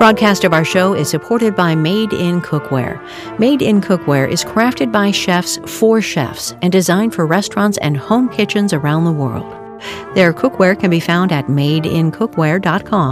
broadcast of our show is supported by Made in Cookware. Made in Cookware is crafted by chefs for chefs and designed for restaurants and home kitchens around the world. Their cookware can be found at madeincookware.com